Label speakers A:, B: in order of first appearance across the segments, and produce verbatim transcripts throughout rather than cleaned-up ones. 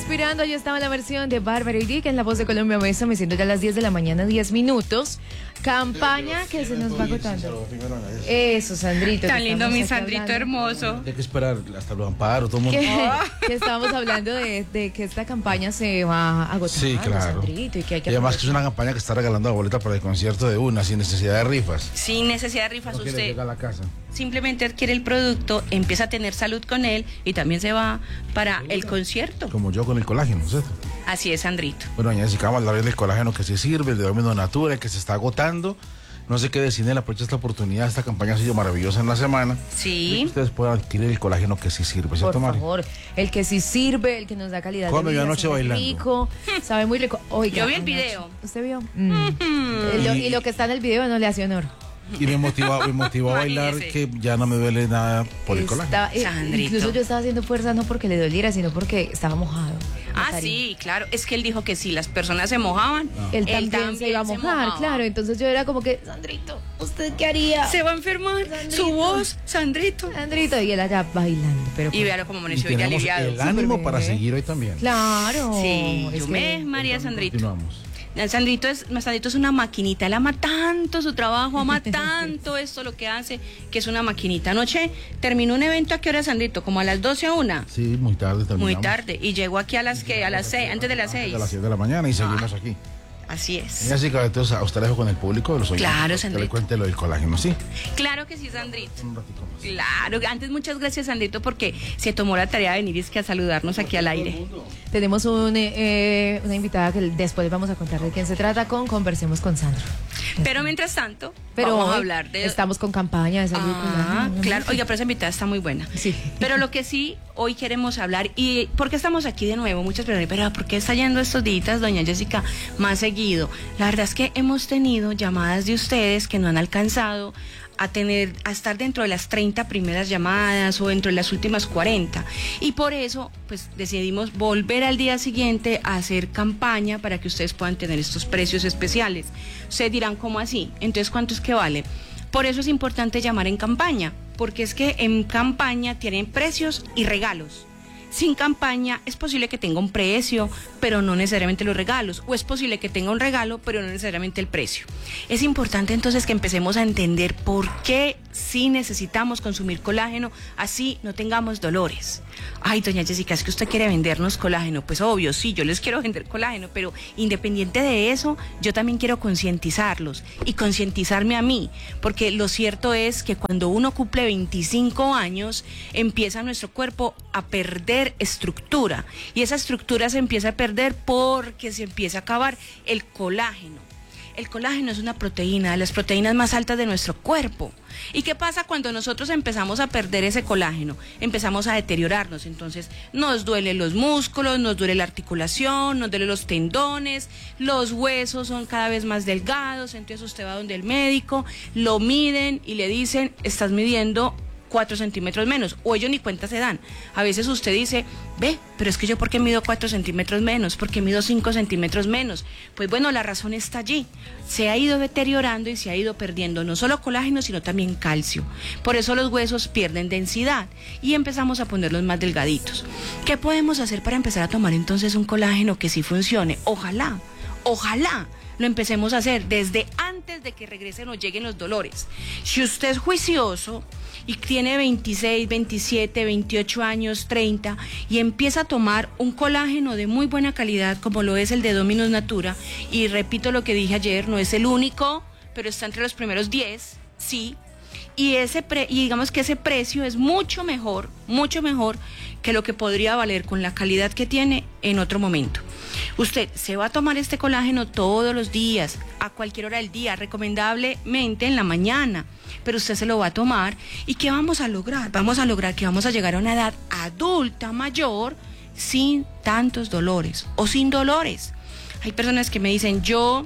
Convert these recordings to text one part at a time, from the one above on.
A: Respirando, ya estaba la versión de Bárbara y Dick en La Voz de Colombia. Me me siento ya a las diez de la mañana, diez minutos. Campaña que se nos va agotando. Eso, Sandrito.
B: Tan lindo mi Sandrito hablando. Hermoso.
C: Hay que esperar hasta los amparos, todo el mundo.
A: Que, que estábamos hablando de, de que esta campaña se va agotando.
C: Sí, claro.
A: Sandrito, y, que hay que
C: y además que es una campaña que está regalando la boleta para el concierto de una, sin necesidad de rifas.
B: Sin necesidad de rifas,
C: No quiere
B: usted
C: llegar a la casa.
B: simplemente adquiere el producto, empieza a tener salud con él y también se va para el concierto.
C: Como yo con el colágeno, ¿cierto?
B: Así es, Sandrito.
C: Bueno, doña Jessica, vamos a hablar del colágeno que se sirve, el de Domino Natura, el que se está agotando. No sé qué decir, aprovecha esta oportunidad, esta campaña ha sido maravillosa en la semana.
B: Sí.
C: Ustedes pueden adquirir el colágeno que sí sirve, ¿cierto,
A: Por
C: Mari?
A: favor, el que sí sirve, el que nos da calidad
C: Cuando
A: de vida.
C: yo anoche
A: sabe
C: bailando.
A: rico, sabe muy rico. Oiga,
B: Yo vi el
A: anoche.
B: video.
A: ¿Usted vio? Mm. Mm. Lo- y lo que está en el video no le hace honor.
C: Y me motivó, me motivó a bailar
B: Imagínese.
C: que ya no me duele nada por el colágeno.
A: Está- eh,
B: Sandrito.
A: incluso yo estaba haciendo fuerza no porque le doliera, sino porque estaba mojado.
B: Ah,
A: Cariño.
B: sí, claro. Es que él dijo que si las personas se mojaban,
A: Él también, se iba a
B: se
A: mojar,
B: mojaba.
A: claro. Entonces yo era como que, Sandrito, ¿usted qué haría?
B: Se va a enfermar.
A: Sandrito.
B: Su voz, Sandrito.
A: Sandrito, y él allá bailando. Pero
B: Y véalo como
C: Y
B: amaneció ya
C: tenemos
B: aliviado.
C: el ánimo
A: Súper
C: para
A: bien.
C: seguir hoy también.
A: Claro.
B: Sí,
A: es
B: yo
A: que-
B: me, María Sandrito.
C: Continuamos.
B: Sandrito es, Sandrito es una maquinita, él ama tanto su trabajo, ama tanto esto, lo que hace, que es una maquinita. Anoche terminó un evento, ¿a qué hora, Sandrito? Como a las doce o una.
C: Sí, muy tarde terminamos.
B: Muy tarde. Y llegó aquí a las que, a las seis, antes de las seis.
C: A las siete de la mañana y seguimos aquí.
B: Así es.
C: Así que entonces a usted le dejo con el público de los oyentes.
B: Claro,
C: Que le
B: Sandrito.
C: cuente lo del colágeno, ¿sí?
B: Claro que sí, Sandrito.
C: Un ratito más.
B: Claro, antes muchas gracias, Sandrito, porque se tomó la tarea de venir y es que a saludarnos aquí al aire.
A: Tenemos un, eh, eh, una invitada que después vamos a contar de quién se trata con Conversemos con Sandro.
B: Pero mientras tanto,
A: Pero
B: vamos a
A: hoy
B: hablar de...
A: estamos con campaña de salud.
B: Ah,
A: con la-
B: claro. Oiga, pero esa invitada está muy buena.
A: Sí.
B: Pero lo que sí, hoy queremos hablar, y ¿por qué estamos aquí de nuevo? Muchas personas, pero ¿por qué está yendo estos días, doña Jessica, más seguido? La verdad es que hemos tenido llamadas de ustedes que no han alcanzado a tener, a estar dentro de las treinta primeras llamadas o dentro de las últimas cuarenta. Y por eso, pues decidimos volver al día siguiente a hacer campaña para que ustedes puedan tener estos precios especiales. Ustedes dirán, ¿cómo así? Entonces, ¿cuánto es que vale? Por eso es importante llamar en campaña, porque es que en campaña tienen precios y regalos. Sin campaña es posible que tenga un precio, pero no necesariamente los regalos, o es posible que tenga un regalo, pero no necesariamente el precio. Es importante entonces que empecemos a entender por qué sí necesitamos consumir colágeno, así no tengamos dolores. Ay, doña Jessica, es que usted quiere vendernos colágeno. Pues obvio, sí, yo les quiero vender colágeno, pero independiente de eso, yo también quiero concientizarlos y concientizarme a mí, porque lo cierto es que cuando uno cumple veinticinco años, empieza nuestro cuerpo a perder estructura, y esa estructura se empieza a perder porque se empieza a acabar el colágeno. El colágeno es una proteína, de las proteínas más altas de nuestro cuerpo. ¿Y qué pasa cuando nosotros empezamos a perder ese colágeno? Empezamos a deteriorarnos, entonces nos duelen los músculos, nos duele la articulación, nos duelen los tendones, los huesos son cada vez más delgados, entonces usted va donde el médico, lo miden y le dicen, estás midiendo cuatro centímetros menos, o ellos ni cuenta se dan. A veces usted dice, ve, pero es que yo ¿por qué mido cuatro centímetros menos? ¿Por qué mido cinco centímetros menos? Pues bueno, la razón está allí. Se ha ido deteriorando y se ha ido perdiendo no solo colágeno, sino también calcio. Por eso los huesos pierden densidad y empezamos a ponerlos más delgaditos. ¿Qué podemos hacer para empezar a tomar entonces un colágeno que sí funcione? Ojalá, ojalá lo empecemos a hacer desde antes de que regresen o lleguen los dolores. Si usted es juicioso y tiene veintiséis, veintisiete, veintiocho años, treinta, y empieza a tomar un colágeno de muy buena calidad, como lo es el de Dominos Natura, y repito lo que dije ayer, no es el único, pero está entre los primeros diez, sí, y, ese pre- y digamos que ese precio es mucho mejor, mucho mejor que lo que podría valer con la calidad que tiene en otro momento. Usted se va a tomar este colágeno todos los días, a cualquier hora del día, recomendablemente en la mañana, pero usted se lo va a tomar. ¿Y qué vamos a lograr? Vamos a lograr que vamos a llegar a una edad adulta mayor sin tantos dolores o sin dolores. Hay personas que me dicen, yo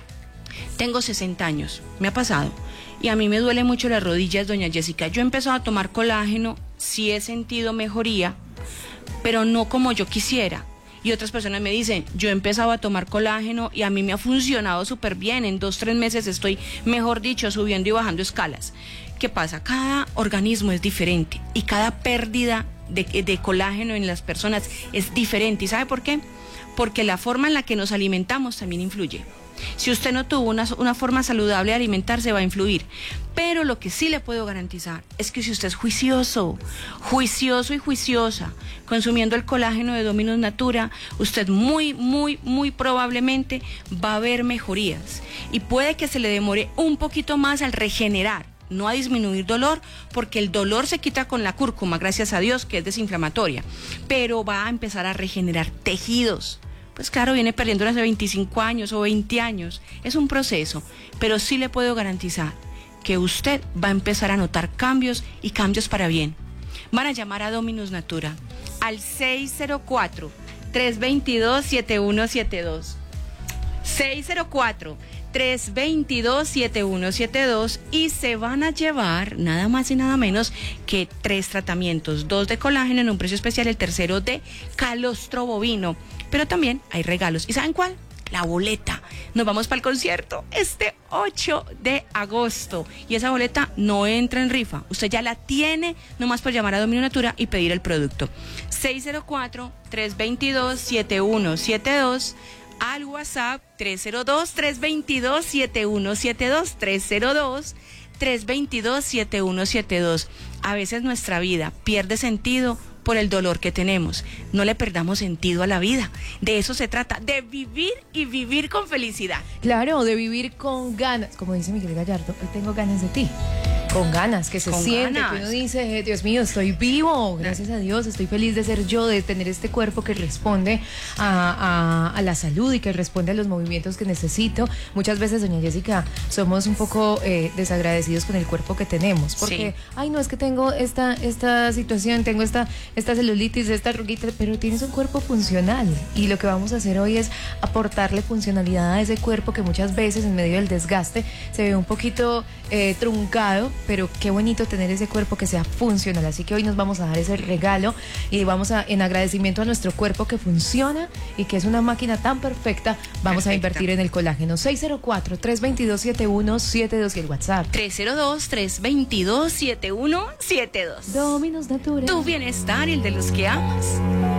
B: tengo sesenta años, me ha pasado, y a mí me duele mucho las rodillas, doña Jessica. Yo he empezado a tomar colágeno, sí he sentido mejoría, pero no como yo quisiera. Y otras personas me dicen, yo he empezado a tomar colágeno y a mí me ha funcionado súper bien. En dos, tres meses estoy, mejor dicho, subiendo y bajando escalas. ¿Qué pasa? Cada organismo es diferente y cada pérdida de, de colágeno en las personas es diferente. ¿Y sabe por qué? Porque la forma en la que nos alimentamos también influye. Si usted no tuvo una, una forma saludable de alimentarse, va a influir. Pero lo que sí le puedo garantizar es que si usted es juicioso, juicioso y juiciosa, consumiendo el colágeno de Dominus Natura, usted muy, muy, muy probablemente va a ver mejorías. Y puede que se le demore un poquito más al regenerar, no a disminuir dolor, porque el dolor se quita con la cúrcuma, gracias a Dios, que es desinflamatoria, pero va a empezar a regenerar tejidos. Pues claro, viene perdiendo hace veinticinco años o veinte años, es un proceso, pero sí le puedo garantizar que usted va a empezar a notar cambios y cambios para bien. Van a llamar a Dominus Natura al seis cero cuatro, tres dos dos, siete uno siete dos. seis cero cuatro, tres dos dos, siete uno siete dos y se van a llevar nada más y nada menos que tres tratamientos, dos de colágeno en un precio especial, el tercero de calostro bovino, pero también hay regalos. ¿Y saben cuál? La boleta. Nos vamos para el concierto este ocho de agosto y esa boleta no entra en rifa, usted ya la tiene, nomás por llamar a Dominus Natura y pedir el producto. Seis cero cuatro, tres dos dos, siete uno siete dos, al WhatsApp tres cero dos, tres dos dos, siete uno siete dos, tres cero dos, tres dos dos, siete uno siete dos. A veces nuestra vida pierde sentido por el dolor que tenemos. No le perdamos sentido a la vida. De eso se trata, de vivir y vivir con felicidad.
A: Claro, de vivir con ganas. Como dice Miguel Gallardo, hoy tengo ganas de ti. Con ganas, que se
B: Con
A: siente,
B: ganas.
A: que uno dice, Dios mío, estoy vivo, gracias a Dios, estoy feliz de ser yo, de tener este cuerpo que responde a, a, a la salud y que responde a los movimientos que necesito. Muchas veces, doña Jessica, somos un poco eh, desagradecidos con el cuerpo que tenemos, porque,
B: Sí.
A: ay, no, es que tengo esta, esta situación, tengo esta, esta celulitis, esta arruguita, pero tienes un cuerpo funcional y lo que vamos a hacer hoy es aportarle funcionalidad a ese cuerpo que muchas veces en medio del desgaste se ve un poquito eh, truncado, pero qué bonito tener ese cuerpo que sea funcional. Así que hoy nos vamos a dar ese regalo y vamos a, en agradecimiento a nuestro cuerpo que funciona y que es una máquina tan perfecta, vamos
B: Perfecta.
A: a invertir en el colágeno. Seis cero cuatro, tres dos dos, siete uno siete dos y el WhatsApp.
B: tres cero dos, tres dos dos, siete uno siete dos.
A: Dominus Natura.
B: Tu bienestar y el de los que amas.